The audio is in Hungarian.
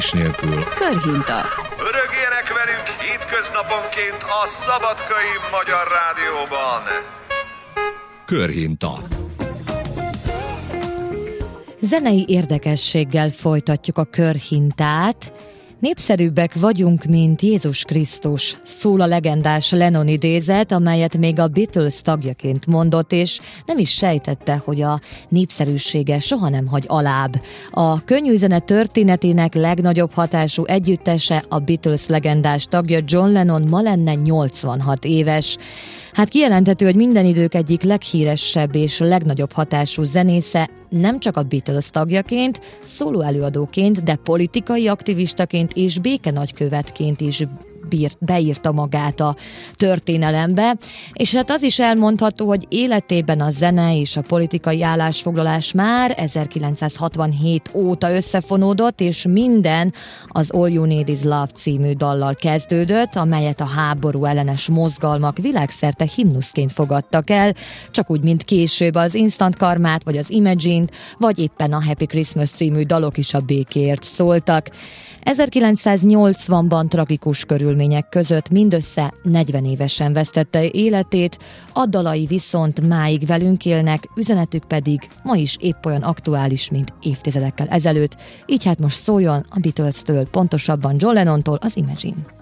nélkül. Körhinta. Rögjenek velünk hétköznaponként a Szabadkai Magyar Rádióban. Körhinta. Zenei érdekességgel folytatjuk a körhintát. Népszerűbbek vagyunk, mint Jézus Krisztus, szól a legendás Lennon idézet, amelyet még a Beatles tagjaként mondott, és nem is sejtette, hogy a népszerűsége soha nem hagy alább. A könnyű zene történetének legnagyobb hatású együttese, a Beatles legendás tagja John Lennon ma lenne 86 éves. Hát kijelenthető, hogy minden idők egyik leghíresebb és legnagyobb hatású zenésze, nem csak a Beatles tagjaként, szóló előadóként, de politikai aktivistaként és békenagykövetként is beírta magát a történelembe, és hát az is elmondható, hogy életében a zene és a politikai állásfoglalás már 1967 óta összefonódott, és minden az All You Need Is Love című dallal kezdődött, amelyet a háború ellenes mozgalmak világszerte himnuszként fogadtak el, csak úgy, mint később az Instant Karmát, vagy az Imagine-t, vagy éppen a Happy Christmas című dalok is a békéért szóltak. 1980-ban tragikus körülmények között mindössze 40 évesen vesztette életét, a dalai viszont máig velünk élnek, üzenetük pedig ma is épp olyan aktuális, mint évtizedekkel ezelőtt. Így hát most szóljon a Beatles-től, pontosabban John Lennontól az Imagine.